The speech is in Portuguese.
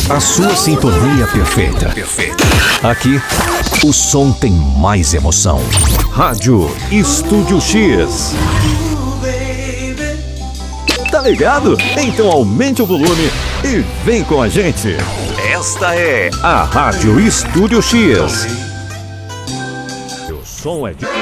A sua sintonia perfeita. Aqui, o som tem mais emoção. Rádio Estúdio X. Tá ligado? Então aumente o volume e vem com a gente. Esta é a Rádio Estúdio X. O som é de...